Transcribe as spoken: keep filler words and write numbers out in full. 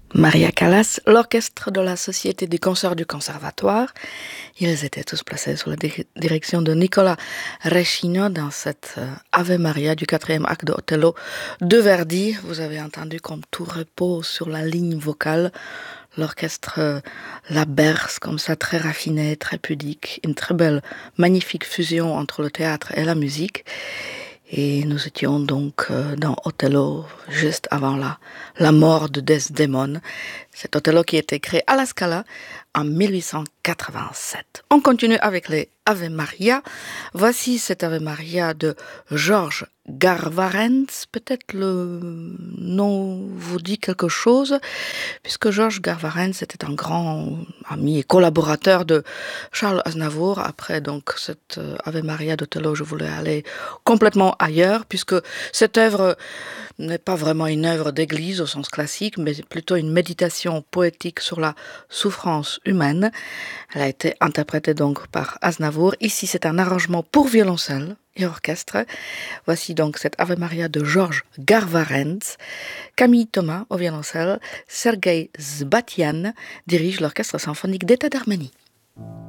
Maria Callas, l'orchestre de la Société des concerts du Conservatoire. Ils étaient tous placés sous la di- direction de Nicola Rescino dans cette euh, Ave Maria du quatrième acte de Othello de Verdi. Vous avez entendu comme tout repose sur la ligne vocale. L'orchestre euh, la berce comme ça, très raffiné, très pudique. Une très belle, magnifique fusion entre le théâtre et la musique. Et nous étions donc euh, dans Othello, juste avant la, la mort de Desdemone. Cet Othello qui a été créé à la Scala en mille huit cent quatre-vingt-sept. On continue avec les Ave Maria. Voici cet Ave Maria de Georges Garvarentz. Peut-être le nom vous dit quelque chose, puisque Georges Garvarentz était un grand ami et collaborateur de Charles Aznavour. Après donc cette Ave Maria d'Othello, je voulais aller complètement ailleurs, puisque cette œuvre n'est pas vraiment une œuvre d'église au sens classique, mais plutôt une méditation poétique sur la souffrance humaine. Elle a été interprétée donc par Aznavour. Ici, c'est un arrangement pour violoncelle et orchestre. Voici donc cette Ave Maria de Georges Garvarentz. Camille Thomas au violoncelle, Sergei Zbatian dirige l'orchestre symphonique d'État d'Arménie.